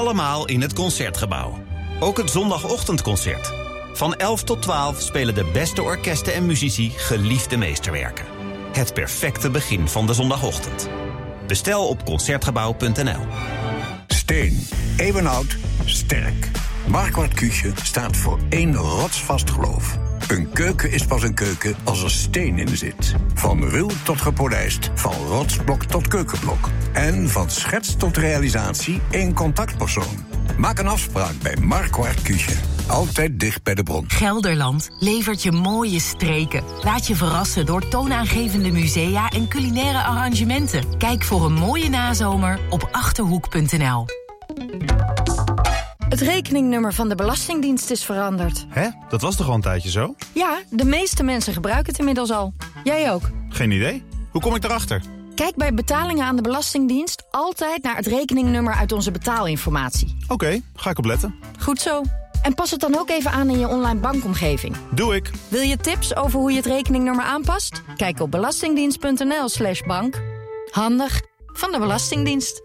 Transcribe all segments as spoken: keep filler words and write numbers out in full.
Allemaal in het Concertgebouw. Ook het zondagochtendconcert. Van elf tot twaalf spelen de beste orkesten en muzici geliefde meesterwerken. Het perfecte begin van de zondagochtend. Bestel op concertgebouw punt n l. Steen, eeuwenoud, sterk. Marquardt Küche staat voor één rotsvast geloof. Een keuken is pas een keuken als er steen in zit. Van ruw tot gepolijst, van rotsblok tot keukenblok. En van schets tot realisatie één contactpersoon. Maak een afspraak bij Marquardt Küche. Altijd dicht bij de bron. Gelderland levert je mooie streken. Laat je verrassen door toonaangevende musea en culinaire arrangementen. Kijk voor een mooie nazomer op achterhoek punt n l. Het rekeningnummer van de Belastingdienst is veranderd. Hè? Dat was toch al een tijdje zo? Ja, de meeste mensen gebruiken het inmiddels al. Jij ook. Geen idee. Hoe kom ik daarachter? Kijk bij betalingen aan de Belastingdienst altijd naar het rekeningnummer uit onze betaalinformatie. Oké, okay, ga ik opletten. Goed zo. En pas het dan ook even aan in je online bankomgeving. Doe ik. Wil je tips over hoe je het rekeningnummer aanpast? Kijk op belastingdienst punt n l slash bank. Handig van de Belastingdienst.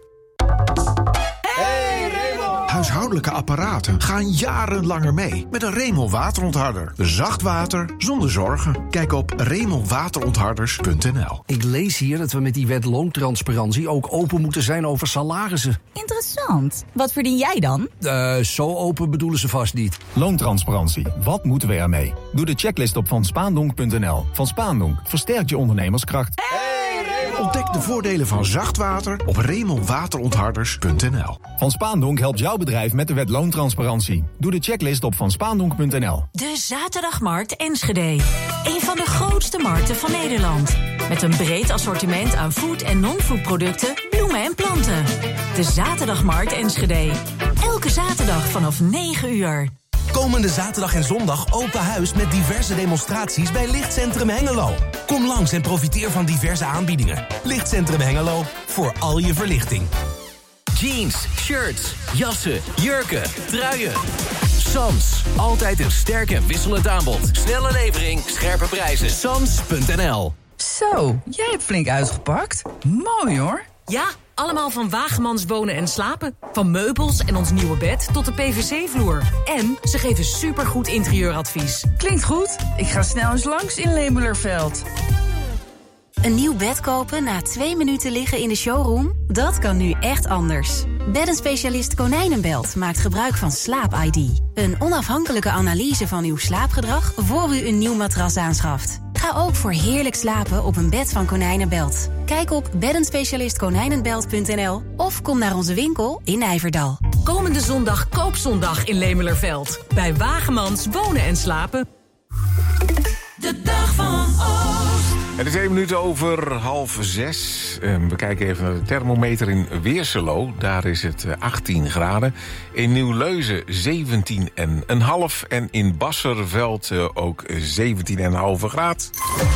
Huishoudelijke apparaten gaan jarenlanger mee met een Remel waterontharder. Zacht water zonder zorgen. Kijk op remel waterontharders punt n l. Ik lees hier dat we met die wet loontransparantie ook open moeten zijn over salarissen. Interessant. Wat verdien jij dan? Uh, zo open bedoelen ze vast niet. Loontransparantie. Wat moeten we ermee? Doe de checklist op van spaandonk punt n l. Van Spaandonk versterkt je ondernemerskracht. Hey, ontdek de voordelen van zacht water op remel waterontharders punt n l. Van Spaandonk helpt jouw bedrijf met de wet loontransparantie. Doe de checklist op van spaandonk punt n l. De Zaterdagmarkt Enschede. Een van de grootste markten van Nederland. Met een breed assortiment aan food- en non-food producten, bloemen en planten. De Zaterdagmarkt Enschede. Elke zaterdag vanaf negen uur. Komende zaterdag en zondag open huis met diverse demonstraties bij Lichtcentrum Hengelo. Kom langs en profiteer van diverse aanbiedingen. Lichtcentrum Hengelo, voor al je verlichting. Jeans, shirts, jassen, jurken, truien. Sams, altijd een sterk en wisselend aanbod. Snelle levering, scherpe prijzen. Sams punt n l. Zo, jij hebt flink uitgepakt. Mooi hoor. Ja, allemaal van Wagemans Wonen en Slapen. Van meubels en ons nieuwe bed tot de P V C-vloer. En ze geven supergoed interieuradvies. Klinkt goed. Ik ga snel eens langs in Lemelerveld. Een nieuw bed kopen na twee minuten liggen in de showroom? Dat kan nu echt anders. Beddenspecialist Konijnenbelt maakt gebruik van Slaap I D. Een onafhankelijke analyse van uw slaapgedrag voor u een nieuw matras aanschaft. Ga ook voor heerlijk slapen op een bed van Konijnenbelt. Kijk op beddenspecialist konijnenbelt punt n l of kom naar onze winkel in Nijverdal. Komende zondag koopzondag in Lemelerveld. Bij Wagemans Wonen en Slapen. De dag van Oost. Het is één minuut over half zes. We kijken even naar de thermometer in Weerselo. Daar is het achttien graden. In Nieuw-Leuzen zeventien komma vijf. En in Basserveld ook zeventien komma vijf graad.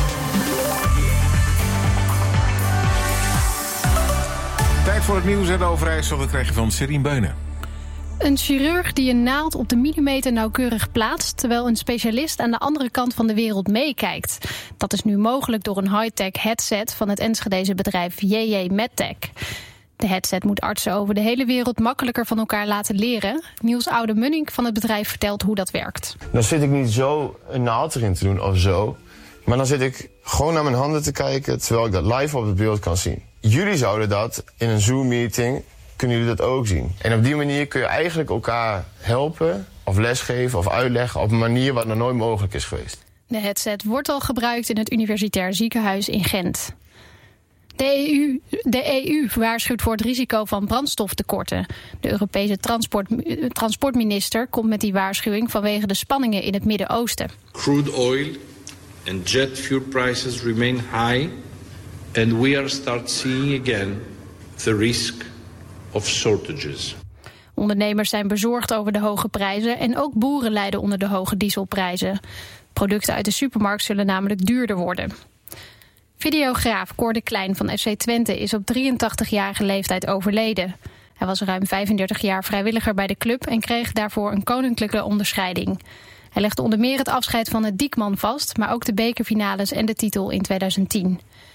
Tijd voor het nieuws en de Overijssel. Dat krijg je van Serien Beunen. Een chirurg die een naald op de millimeter nauwkeurig plaatst, terwijl een specialist aan de andere kant van de wereld meekijkt. Dat is nu mogelijk door een high-tech headset van het Enschedese bedrijf J J MedTech. De headset moet artsen over de hele wereld makkelijker van elkaar laten leren. Niels Oude-Munnik van het bedrijf vertelt hoe dat werkt. Dan zit ik niet zo een naald erin te doen of zo, maar dan zit ik gewoon naar mijn handen te kijken terwijl ik dat live op het beeld kan zien. Jullie zouden dat in een Zoom-meeting, kunnen jullie dat ook zien. En op die manier kun je eigenlijk elkaar helpen of lesgeven of uitleggen op een manier wat nog nooit mogelijk is geweest. De headset wordt al gebruikt in het Universitair Ziekenhuis in Gent. De E U, de E U waarschuwt voor het risico van brandstoftekorten. De Europese transport, transportminister komt met die waarschuwing vanwege de spanningen in het Midden-Oosten. Crude oil and jet fuel prices remain high and we are start seeing again the risk of shortages. Ondernemers zijn bezorgd over de hoge prijzen en ook boeren lijden onder de hoge dieselprijzen. Producten uit de supermarkt zullen namelijk duurder worden. Videograaf Cor de Klein van F C Twente is op drieëntachtigjarige leeftijd overleden. Hij was ruim vijfendertig jaar vrijwilliger bij de club en kreeg daarvoor een koninklijke onderscheiding. Hij legde onder meer het afscheid van het Diekman vast, maar ook de bekerfinales en de titel in tweeduizend tien.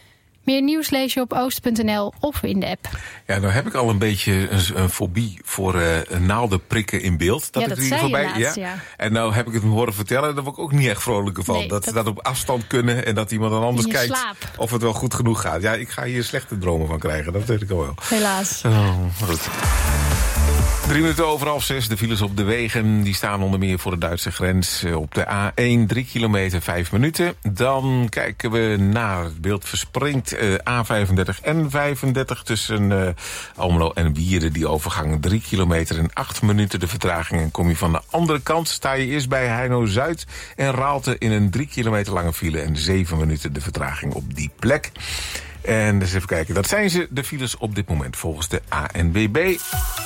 Meer nieuws lees je op oost punt n l of in de app. Ja, nou heb ik al een beetje een, een fobie voor uh, naaldenprikken in beeld. Dat ja, ik dat er zei voorbij, je laatst, ja. ja. En nou heb ik het me horen vertellen, daar word ik ook niet echt vrolijk van. Nee, dat ze dat... dat op afstand kunnen en dat iemand dan anders in je kijkt slaap. of het wel goed genoeg gaat. Ja, ik ga hier slechte dromen van krijgen, dat weet ik al wel. Helaas. Oh, goed. Drie minuten over half zes, de files op de wegen. Die staan onder meer voor de Duitse grens. Op de A één, drie kilometer, vijf minuten. Dan kijken we naar het beeld verspringt. Uh, A vijfendertig en vijfendertig tussen uh, Almelo en Wieren. Die overgang drie kilometer en acht minuten de vertraging. En kom je van de andere kant, sta je eerst bij Heino-Zuid en Raalte in een drie kilometer lange file. En zeven minuten de vertraging op die plek. En dus even kijken, dat zijn ze, de files op dit moment volgens de A N W B.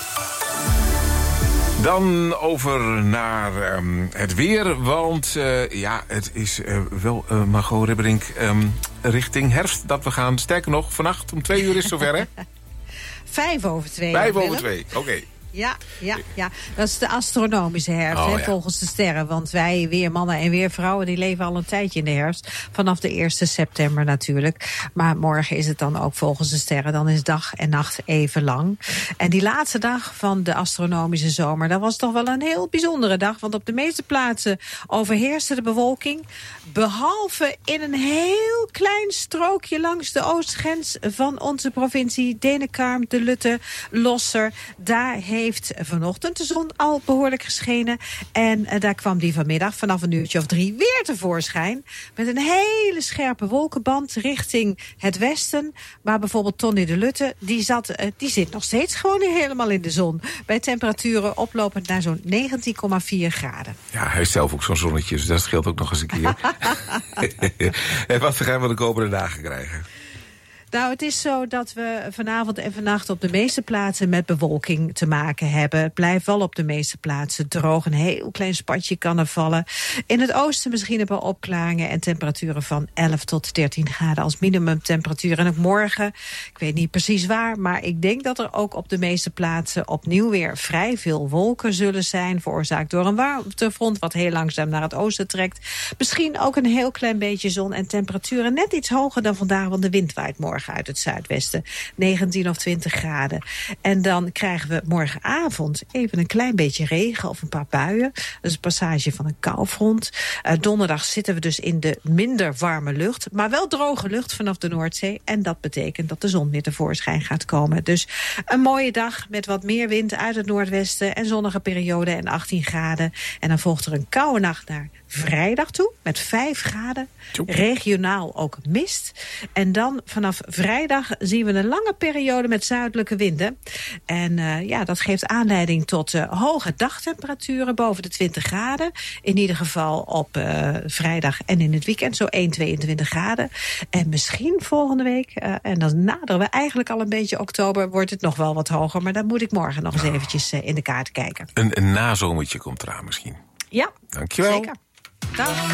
Dan over naar um, het weer, want uh, ja, het is uh, wel, uh, Margot Ribberink, um, richting herfst dat we gaan. Sterker nog, vannacht om twee uur is het zover, hè? Vijf over twee. Vijf Willem. over twee, oké. Okay. Ja, ja, ja, dat is de astronomische herfst, oh, hè, ja. volgens de sterren. Want wij, weermannen en weervrouwen, die leven al een tijdje in de herfst. Vanaf de eerste september natuurlijk. Maar morgen is het dan ook volgens de sterren. Dan is dag en nacht even lang. En die laatste dag van de astronomische zomer, dat was toch wel een heel bijzondere dag. Want op de meeste plaatsen overheerste de bewolking. Behalve in een heel klein strookje langs de oostgrens van onze provincie. Denekarm, de Lutte, Losser. Daar heeft heeft vanochtend de zon al behoorlijk geschenen. En uh, daar kwam die vanmiddag vanaf een uurtje of drie weer tevoorschijn. Met een hele scherpe wolkenband richting het westen. Maar bijvoorbeeld Tonny de Lutte, die, zat, uh, die zit nog steeds gewoon helemaal in de zon. Bij temperaturen oplopend naar zo'n negentien komma vier graden. Ja, hij is zelf ook zo'n zonnetje, dus dat scheelt ook nog eens een keer. En wat gaan we de komende dagen krijgen? Nou, het is zo dat we vanavond en vannacht op de meeste plaatsen met bewolking te maken hebben. Het blijft wel op de meeste plaatsen droog. Een heel klein spatje kan er vallen. In het oosten misschien een paar opklaringen en temperaturen van elf tot dertien graden als minimumtemperatuur. En ook morgen, ik weet niet precies waar, maar ik denk dat er ook op de meeste plaatsen opnieuw weer vrij veel wolken zullen zijn, veroorzaakt door een warmtefront wat heel langzaam naar het oosten trekt. Misschien ook een heel klein beetje zon en temperaturen net iets hoger dan vandaag, want de wind waait morgen uit het zuidwesten. negentien of twintig graden. En dan krijgen we morgenavond even een klein beetje regen of een paar buien. Dus een passage van een koufront. Uh, donderdag zitten we dus in de minder warme lucht, maar wel droge lucht vanaf de Noordzee. En dat betekent dat de zon weer tevoorschijn gaat komen. Dus een mooie dag met wat meer wind uit het noordwesten en zonnige periode en achttien graden. En dan volgt er een koude nacht naar vrijdag toe met vijf graden. Regionaal ook mist. En dan vanaf vrijdag zien we een lange periode met zuidelijke winden. En uh, ja, dat geeft aanleiding tot uh, hoge dagtemperaturen boven de twintig graden. In ieder geval op uh, vrijdag en in het weekend zo één, tweeëntwintig graden. En misschien volgende week, uh, en dan naderen we eigenlijk al een beetje oktober, wordt het nog wel wat hoger. Maar dan moet ik morgen nog eens eventjes uh, in de kaart kijken. Een, een nazomertje komt eraan misschien. Ja, dankjewel. Zeker. Dag.